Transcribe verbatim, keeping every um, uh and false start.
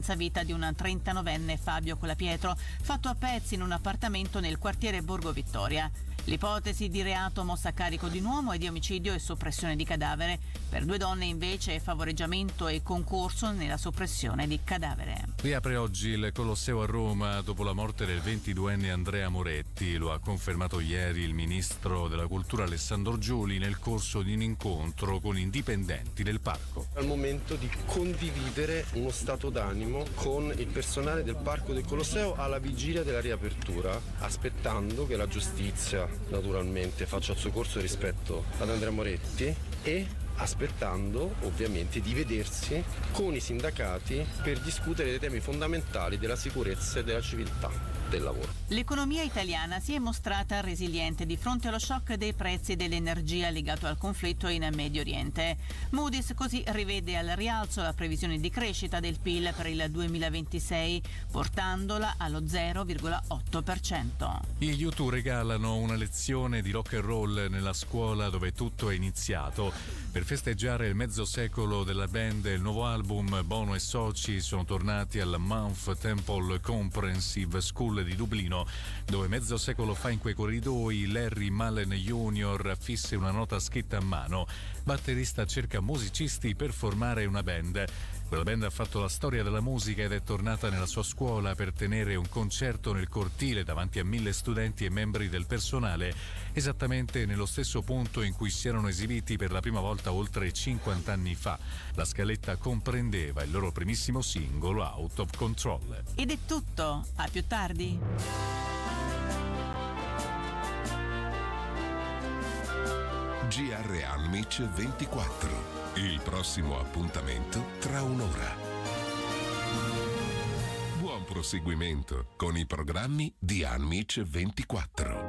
senza vita di un trentanovenne, Fabio Colapietro, fatto a pezzi in un appartamento nel quartiere Borgo Vittoria. L'ipotesi di reato mossa a carico di un uomo è di omicidio e soppressione di cadavere. Per due donne invece è favoreggiamento e concorso nella soppressione di cadavere. Riapre oggi il Colosseo a Roma dopo la morte del ventiduenne Andrea Moretti. Lo ha confermato ieri il ministro della Cultura Alessandro Giuli nel corso di un incontro con indipendenti del parco. Al momento di condividere uno stato d'animo con il personale del Parco del Colosseo alla vigilia della riapertura, aspettando che la giustizia naturalmente faccia il suo corso rispetto ad Andrea Moretti e aspettando ovviamente di vedersi con i sindacati per discutere dei temi fondamentali della sicurezza e della civiltà del lavoro. L'economia italiana si è mostrata resiliente di fronte allo shock dei prezzi dell'energia legato al conflitto in Medio Oriente. Moody's così rivede al rialzo la previsione di crescita del P I L per il duemilaventisei, portandola allo zero virgola otto per cento. Gli U due regalano una lezione di rock and roll nella scuola dove tutto è iniziato. Per festeggiare il mezzo secolo della band e il nuovo album, Bono e soci sono tornati al Mount Temple Comprehensive School di Dublino, dove mezzo secolo fa in quei corridoi Larry Mullen junior fisse una nota scritta a mano. Batterista cerca musicisti per formare una band. Quella band ha fatto la storia della musica ed è tornata nella sua scuola per tenere un concerto nel cortile davanti a mille studenti e membri del personale, esattamente nello stesso punto in cui si erano esibiti per la prima volta oltre cinquanta anni fa. La scaletta comprendeva il loro primissimo singolo, Out of Control. Ed è tutto, a più tardi. G R Amici ventiquattro. Il prossimo appuntamento tra un'ora. Buon proseguimento con i programmi di Amici ventiquattro.